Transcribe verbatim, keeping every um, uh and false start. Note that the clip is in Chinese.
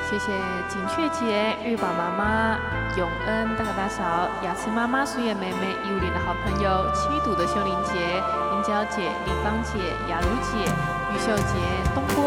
谢谢景雀姐、玉宝妈妈、永恩大哥大嫂、雅慈妈妈、苏叶妹妹、义务里的好朋友、七堵的秀玲姐、林娇姐、李芳姐、雅茹姐、玉秀姐、东波。